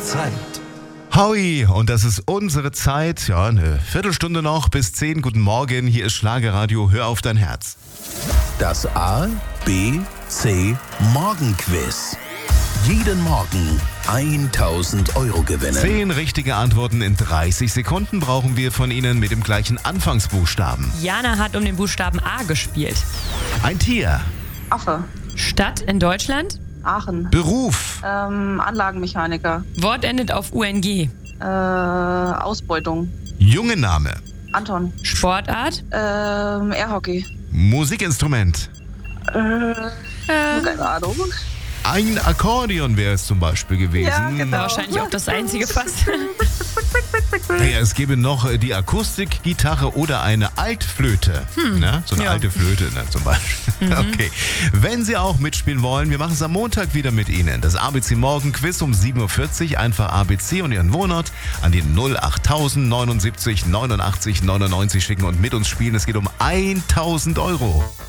Zeit. Howie, und das ist unsere Zeit. Ja, eine Viertelstunde noch bis 10. Guten Morgen, hier ist Schlagerradio. Hör auf dein Herz. Das A, B, C Morgenquiz. Jeden Morgen 1000 Euro gewinnen. 10 richtige Antworten in 30 Sekunden brauchen wir von Ihnen mit dem gleichen Anfangsbuchstaben. Jana hat um den Buchstaben A gespielt. Ein Tier. Affe. Stadt in Deutschland. Aachen. Beruf. Anlagenmechaniker. Wort endet auf UNG. Ausbeutung. Junge Name. Anton. Sportart. Airhockey. Musikinstrument. Keine Ahnung. Ein Akkordeon wäre es zum Beispiel gewesen. Ja, genau. Wahrscheinlich auch das einzige fast. Naja, es gäbe noch die Akustikgitarre oder eine Altflöte. Ne? So eine Ja. alte Flöte, ne, zum Beispiel. Okay. Wenn Sie auch mitspielen wollen, wir machen es am Montag wieder mit Ihnen. Das ABC Morgen Quiz um 7.40 Uhr. Einfach ABC und Ihren Wohnort an die 08000 79 89 99 schicken und mit uns spielen. Es geht um 1000 Euro.